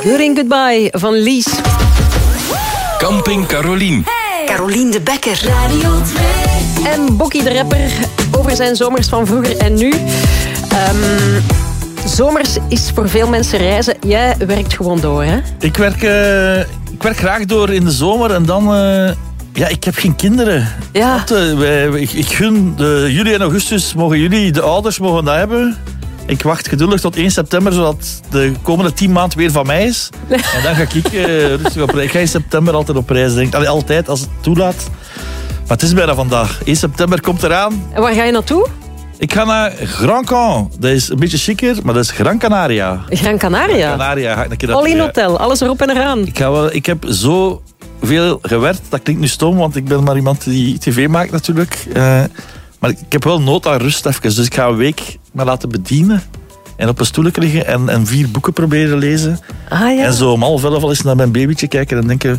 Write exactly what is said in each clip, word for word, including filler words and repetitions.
Good in Goodbye van Lies. Camping Carolien. Hey. Carolien de Bekker. Radio twee. En Bokkie de rapper over zijn zomers van vroeger en nu. Um, zomers is voor veel mensen reizen. Jij werkt gewoon door, hè? Ik werk, uh, ik werk graag door in de zomer en dan... Uh, ja, ik heb geen kinderen. Ja. Dat, uh, wij, ik, ik gun de juli en augustus, mogen jullie, de ouders, mogen dat hebben. Ik wacht geduldig tot één september, zodat de komende tien maanden weer van mij is. En dan ga ik uh, rustig op reis. Ik ga in september altijd op reis, denk ik. Allee, altijd, als het toelaat. Maar het is bijna vandaag. één september komt eraan. En waar ga je naartoe? Ik ga naar Gran Can. Dat is een beetje chiquer, maar dat is Gran Canaria. Gran Canaria? Gran Canaria. Ga ik een keer All in hotel, alles erop en eraan. Ik, ga wel, ik heb zo veel gewerkt. Dat klinkt nu stom, want ik ben maar iemand die tv maakt natuurlijk. Uh, maar ik, ik heb wel nood aan rust even. Dus ik ga een week me laten bedienen. En op een stoelje liggen en, en vier boeken proberen lezen. Ah, ja. En zo om half elf al eens naar mijn babytje kijken en denken...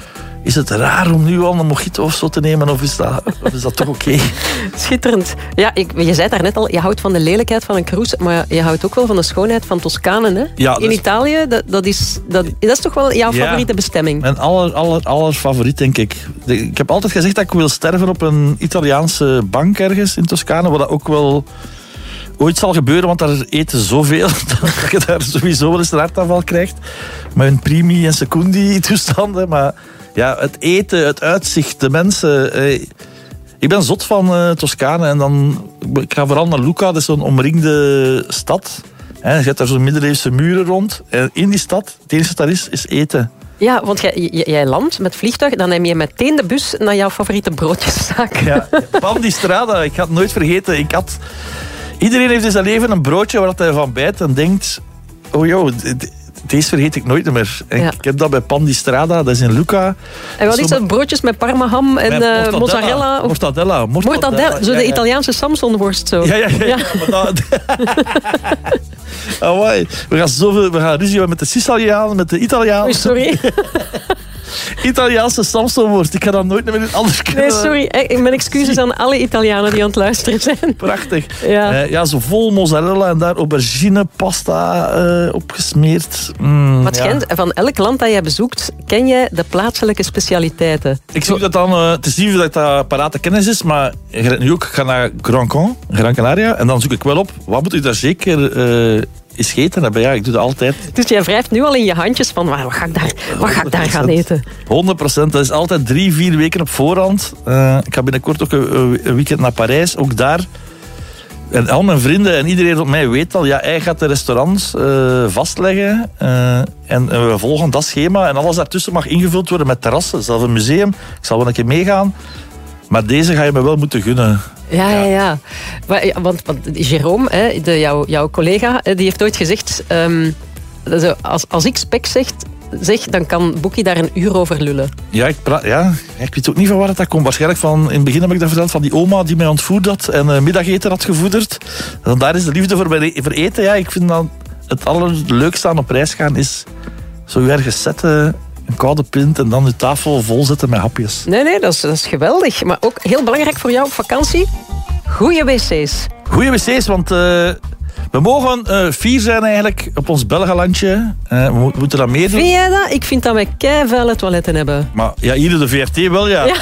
Is het raar om nu al een mojito of zo te nemen? Of is dat, of is dat toch oké? Okay? Schitterend. Ja, ik, je zei daarnet al, je houdt van de lelijkheid van een cruise, maar je houdt ook wel van de schoonheid van Toscane. Hè? Ja, in dus, Italië, dat, dat, is, dat, dat is toch wel jouw ja, favoriete bestemming? Mijn aller, aller, aller favoriet, denk ik. De, ik heb altijd gezegd dat ik wil sterven op een Italiaanse bank ergens in Toscane, wat dat ook wel ooit zal gebeuren, want daar eten zoveel dat je daar sowieso wel eens een hartaanval krijgt. Met hun primi en secondi toestanden, maar... Ja, het eten, het uitzicht, de mensen. Eh, ik ben zot van uh, Toscane en dan... Ik ga vooral naar Lucca, dat is zo'n omringde stad. He, je hebt daar zo'n middeleeuwse muren rond. En in die stad, het enige dat daar is, is eten. Ja, want jij, jij landt met vliegtuig, dan neem je meteen de bus naar jouw favoriete broodjeszaak. Ja, Pan di Strada, ik ga het nooit vergeten. Ik had... Iedereen heeft in zijn leven een broodje waar hij van bijt en denkt... Oh joh... Deze vergeet ik nooit meer. En ja. Ik heb dat bij Pan di Strada, dat is in Lucca. En wat is dat? Broodjes met parmaham en uh, mozzarella? Of... Mortadella. Mortadella. Mortadella. Zo de ja, ja. Italiaanse Samsonworst. Zo. Ja, ja, ja. ja. ja. oh, we gaan zoveel, we gaan ruzie met de Sicilianen, met de Italianen. Oh, sorry. Italiaanse Samsonworst. Ik ga dat nooit meer anders kunnen. Nee, sorry. Mijn excuses aan alle Italianen die aan het luisteren zijn. Prachtig. Ja, uh, ja zo vol mozzarella en daar aubergine, pasta uh, opgesmeerd. Mm, Wat schijnt, ja. Van elk land dat jij bezoekt, ken jij de plaatselijke specialiteiten? Ik zoek dat dan, uh, het is niet dat dat parate kennis is, maar ik ga nu ook gaan naar Gran Can, Gran Canaria, en dan zoek ik wel op, wat moet ik daar zeker... Uh, is eten hebben. Ja, ik doe dat altijd. Dus jij wrijft nu al in je handjes van wat ga ik daar, wat ga ik daar gaan eten? honderd procent. Dat is altijd drie, vier weken op voorhand. Uh, ik ga binnenkort ook een, een weekend naar Parijs. Ook daar. En al mijn vrienden en iedereen rond mij weet al, ja, hij gaat de restaurants uh, vastleggen. Uh, en uh, we volgen dat schema. En alles daartussen mag ingevuld worden met terrassen. Zelfs een museum. Ik zal wel een keer meegaan. Maar deze ga je me wel moeten gunnen. Ja, ja, ja. Maar, want, want Jérôme, hè, de, jouw, jouw collega, die heeft ooit gezegd... Um, als, als ik spek zeg, zeg, dan kan Bokkie daar een uur over lullen. Ja ik, pra- ja, ik weet ook niet van waar dat komt. Waarschijnlijk van... In het begin heb ik dat verteld van die oma die mij ontvoerd had en uh, middageten had gevoederd. En daar is de liefde voor, bij, voor eten. Ja, ik vind dat het allerleukste aan op reis gaan is zo ergens zetten... Een koude pint en dan de tafel vol zetten met hapjes. Nee, nee, dat is, dat is geweldig. Maar ook heel belangrijk voor jou op vakantie, goede wc's. Goede wc's, want uh, we mogen uh, fier zijn eigenlijk op ons Belgenlandje. Uh, we moeten dat meer doen. Vind jij dat? Ik vind dat wij keivuile toiletten hebben. Maar ja, hier in de V R T wel, ja. ja.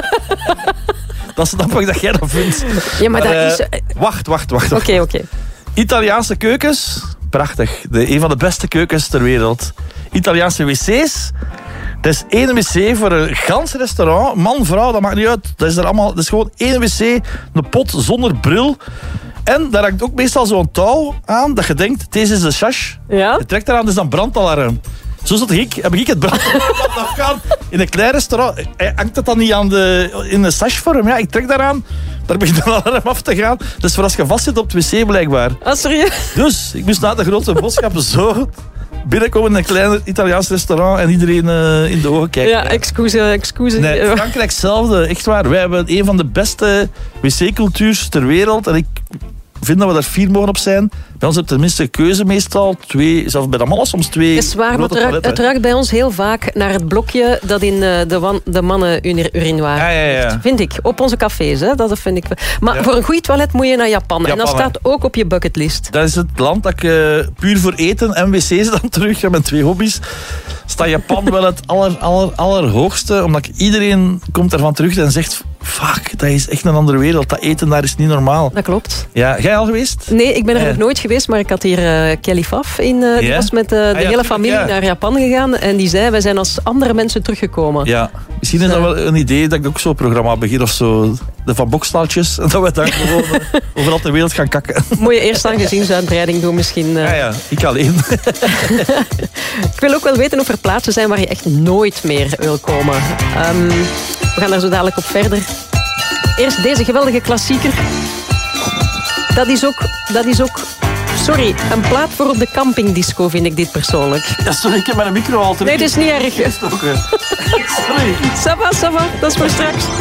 Dat snap ik dat jij dat vindt. Ja, maar, maar dat uh, is... Wacht, wacht, wacht. Oké, oké. Okay. Italiaanse keukens, prachtig. De, een van de beste keukens ter wereld. Italiaanse wc's. Dat is één wc voor een gans restaurant. Man, vrouw, dat maakt niet uit. Dat is, er allemaal, dat is gewoon één wc, een pot zonder bril. En daar hangt ook meestal zo'n touw aan dat je denkt, deze is de chash. Ja? Je trekt eraan, dat is dan brandalarm. Zo zat ik, heb ik het brandalarm afgaan in een klein restaurant. Hangt dat dan niet aan de, in de sashvorm? Ja, ik trek daaraan. Daar begint een alarm af te gaan. Dus voor als je vast zit op het wc blijkbaar. Ah, serieus? Dus ik moest na de grote boodschappen zo... binnenkomen in een klein Italiaans restaurant en iedereen uh, in de ogen kijken. Ja, excuus, excuus. Nee, Frankrijk hetzelfde, echt waar. Wij hebben een van de beste wc-cultuurs ter wereld. En ik vind dat we daar fier mogen op zijn. Bij ons heb je tenminste keuze meestal. Twee, zelfs bij de mannen soms twee. Het is waar, maar grote het ruikt, toiletten. het ruikt bij ons heel vaak naar het blokje dat in uh, de, wan, de mannen-urinoir Ja, ja, ja. ligt. Vind ik. Op onze cafés, hè. Dat vind ik. Maar Ja. voor een goed toilet moet je naar Japan. Japan, en dat hè. staat ook op je bucketlist. Dat is het land dat ik uh, puur voor eten en wc's dan terug heb. Mijn twee hobby's. Staat Japan wel het aller, aller, allerhoogste. Omdat ik, iedereen komt ervan terug en zegt... Fuck, dat is echt een andere wereld. Dat eten daar is niet normaal. Dat klopt. Ja, jij al geweest? Nee, ik ben er Ja. nog nooit geweest, maar ik had hier uh, Kelly Faf in. Uh, die Ja? was met uh, de Ah, ja, hele tuurlijk, familie ja. naar Japan gegaan. En die zei, wij zijn als andere mensen teruggekomen. Ja. Misschien is dat wel een idee dat ik ook zo'n programma begin of zo. De Van Bokstaaltjes. En dat we daar gewoon uh, overal ter wereld gaan kakken. Moet je eerst aan gezinsuitbreiding doen misschien. Uh. Ja, ja. Ik alleen. Ik wil ook wel weten of er plaatsen zijn waar je echt nooit meer wil komen. Um, we gaan daar zo dadelijk op verder. Eerst deze geweldige klassieker. Dat is ook... Dat is ook sorry, een plaat voor op de campingdisco vind ik dit persoonlijk. Ja, sorry, ik heb mijn micro al terug. Nee, dat is niet erg. Sorry. Ça va, ça va. Dat is voor straks.